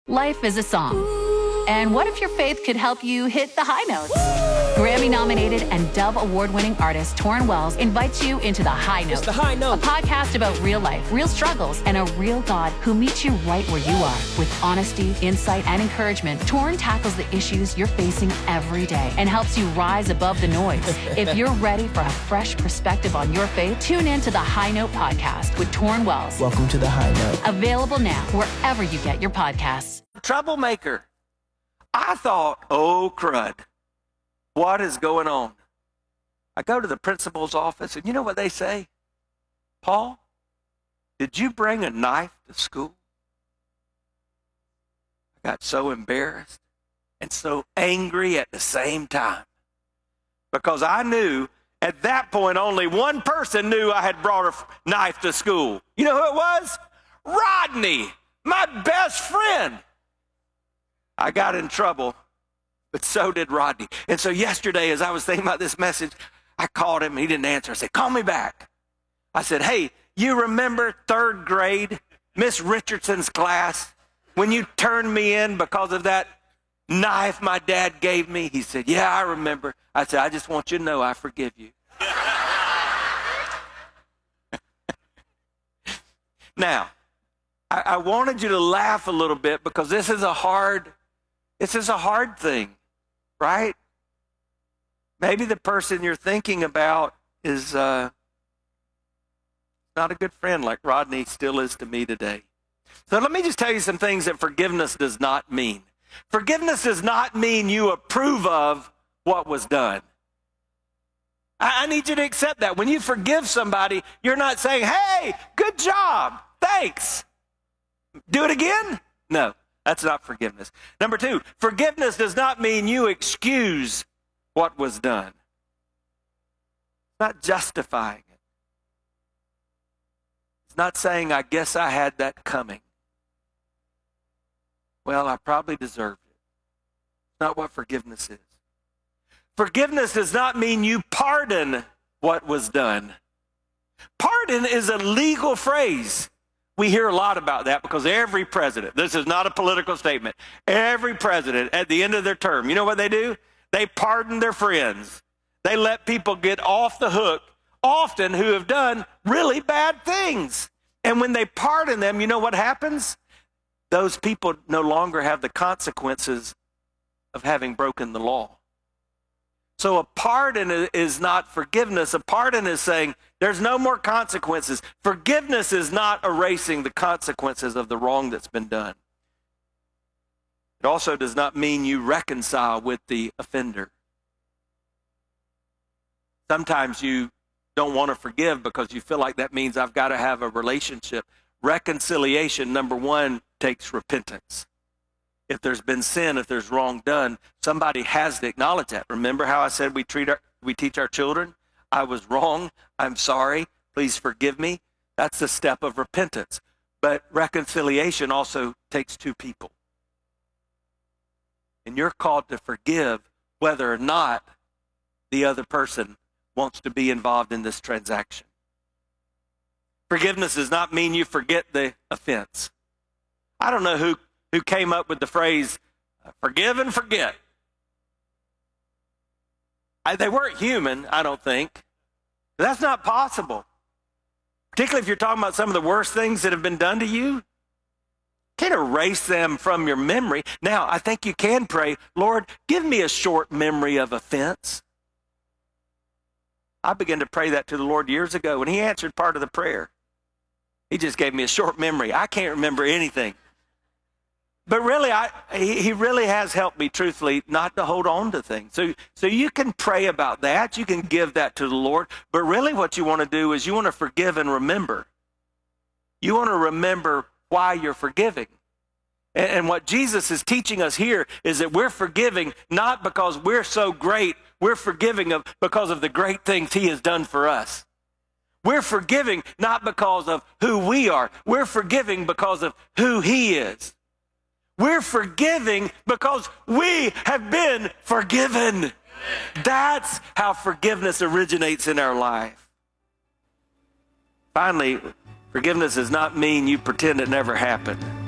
Life is a song. And what if your faith could help you hit the high notes? Grammy-nominated and Dove Award-winning artist Torrin Wells invites you into The High Note. It's The High Note. A podcast about real life, real struggles, and a real God who meets you right where you are. With honesty, insight, and encouragement, Torrin tackles the issues you're facing every day and helps you rise above the noise. If you're ready for a fresh perspective on your faith, tune in to The High Note podcast with Torrin Wells. Welcome to The High Note. Available now wherever you get your podcasts. Troublemaker. I thought, oh, crud. What is going on? I go to the principal's office, and you know what they say? Paul, did you bring a knife to school? I got so embarrassed and so angry at the same time because I knew at that point only one person knew I had brought a knife to school. You know who it was? Rodney, my best friend. I got in trouble, but so did Rodney. And so yesterday, as I was thinking about this message, I called him. He didn't answer. I said, call me back. I said, hey, you remember third grade, Miss Richardson's class, when you turned me in because of that knife my dad gave me? He said, yeah, I remember. I said, I just want you to know I forgive you. Now, I wanted you to laugh a little bit because this is a hard thing, right? Maybe the person you're thinking about is not a good friend like Rodney still is to me today. So let me just tell you some things that forgiveness does not mean. Forgiveness does not mean you approve of what was done. I need you to accept that. When you forgive somebody, you're not saying, hey, good job, thanks. Do it again? No. That's not forgiveness. Number two, forgiveness does not mean you excuse what was done. It's not justifying it. It's not saying, I guess I had that coming. Well, I probably deserved it. It's not what forgiveness is. Forgiveness does not mean you pardon what was done. Pardon is a legal phrase. We hear a lot about that because every president, this is not a political statement, every president at the end of their term, you know what they do? They pardon their friends. They let people get off the hook, often who have done really bad things. And when they pardon them, you know what happens? Those people no longer have the consequences of having broken the law. So a pardon is not forgiveness. A pardon is saying there's no more consequences. Forgiveness is not erasing the consequences of the wrong that's been done. It also does not mean you reconcile with the offender. Sometimes you don't want to forgive because you feel like that means I've got to have a relationship. Reconciliation, number one, takes repentance. If there's been sin, if there's wrong done, somebody has to acknowledge that. Remember how I said we teach our children? I was wrong. I'm sorry. Please forgive me. That's the step of repentance. But reconciliation also takes two people. And you're called to forgive whether or not the other person wants to be involved in this transaction. Forgiveness does not mean you forget the offense. I don't know who came up with the phrase, forgive and forget. They weren't human, I don't think. That's not possible. Particularly if you're talking about some of the worst things that have been done to you. You can't erase them from your memory. Now, I think you can pray, Lord, give me a short memory of offense. I began to pray that to the Lord years ago, and he answered part of the prayer. He just gave me a short memory. I can't remember anything. But really, he really has helped me, truthfully, not to hold on to things. So you can pray about that. You can give that to the Lord. But really what you want to do is you want to forgive and remember. You want to remember why you're forgiving. And what Jesus is teaching us here is that we're forgiving not because we're so great. We're forgiving because of the great things he has done for us. We're forgiving not because of who we are. We're forgiving because of who he is. We're forgiving because we have been forgiven. That's how forgiveness originates in our life. Finally, forgiveness does not mean you pretend it never happened.